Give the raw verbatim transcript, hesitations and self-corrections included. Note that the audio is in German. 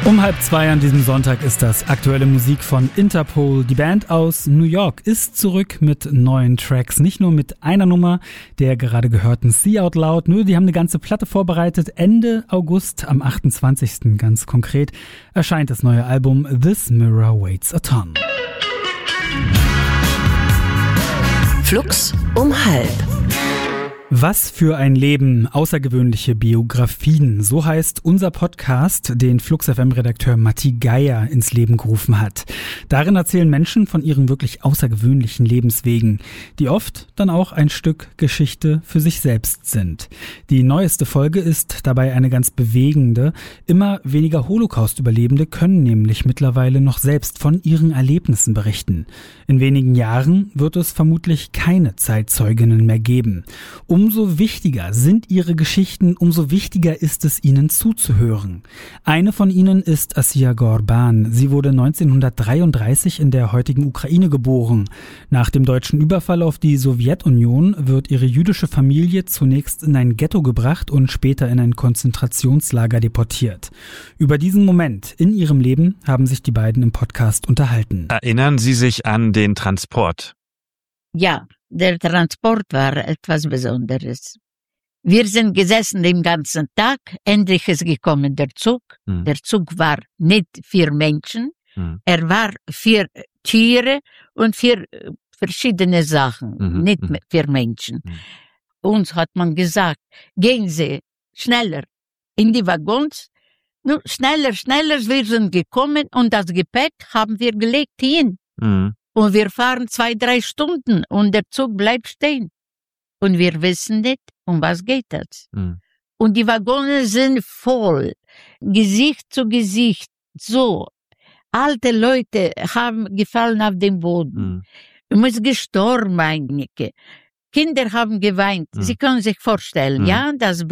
Um halb zwei an diesem Sonntag ist das aktuelle Musik von Interpol. Die Band aus New York ist zurück mit neuen Tracks. Nicht nur mit einer Nummer, der gerade gehörten See Out Loud. Nö, die haben eine ganze Platte vorbereitet. Ende August, am achtundzwanzigsten ganz konkret, erscheint das neue Album This Mirror Waits a Ton. Flux um halb. Was für ein Leben, außergewöhnliche Biografien, so heißt unser Podcast, den Flux F M-Redakteur Matti Geier ins Leben gerufen hat. Darin erzählen Menschen von ihren wirklich außergewöhnlichen Lebenswegen, die oft dann auch ein Stück Geschichte für sich selbst sind. Die neueste Folge ist dabei eine ganz bewegende. Immer weniger Holocaust-Überlebende können nämlich mittlerweile noch selbst von ihren Erlebnissen berichten. In wenigen Jahren wird es vermutlich keine Zeitzeuginnen mehr geben. Umso wichtiger sind ihre Geschichten, umso wichtiger ist es, ihnen zuzuhören. Eine von ihnen ist Asiya Ghorban. Sie wurde neunzehnhundertdreiunddreißig in der heutigen Ukraine geboren. Nach dem deutschen Überfall auf die Sowjetunion wird ihre jüdische Familie zunächst in ein Ghetto gebracht und später in ein Konzentrationslager deportiert. Über diesen Moment in ihrem Leben haben sich die beiden im Podcast unterhalten. Erinnern Sie sich an den Transport? Ja. Der Transport war etwas Besonderes. Wir sind gesessen den ganzen Tag, endlich ist gekommen der Zug. Hm. Der Zug war nicht für Menschen, hm. er war für Tiere und für verschiedene Sachen, mhm. nicht mhm. für Menschen. Mhm. Uns hat man gesagt, gehen Sie schneller in die Waggons, nur schneller, schneller, wir sind gekommen und das Gepäck haben wir gelegt hin. Mhm. Und wir fahren zwei, drei Stunden und der Zug bleibt stehen. Und wir wissen nicht, um was geht das. Mhm. Und die Waggone sind voll, Gesicht zu Gesicht, so. Alte Leute haben gefallen auf den Boden. Mhm. Man ist gestorben, einige. Kinder haben geweint. Mhm. Sie können sich vorstellen, mhm. ja, das